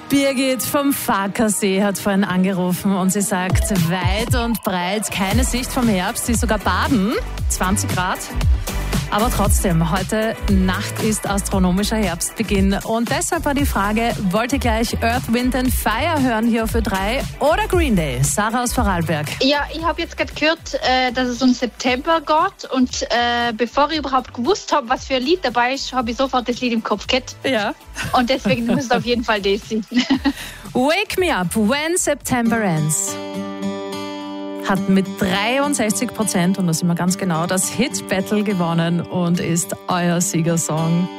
Birgit vom Farkasee hat vorhin angerufen und sie sagt, weit und breit keine Sicht vom Herbst, sie ist sogar baden, 20 Grad. Aber trotzdem, heute Nacht ist astronomischer Herbstbeginn. Und deshalb war die Frage, wollt ihr gleich Earth, Wind and Fire hören hier auf Ö3 oder Green Day? Sarah aus Vorarlberg. Ja, ich habe jetzt gerade gehört, dass es um September geht. Und bevor ich überhaupt gewusst habe, was für ein Lied dabei ist, habe ich sofort das Lied im Kopf gehabt. Ja. Und deswegen muss es auf jeden Fall das sein. Wake Me Up When September Ends hat mit 63%, und da sind wir ganz genau, das Hit-Battle gewonnen und ist euer Siegersong.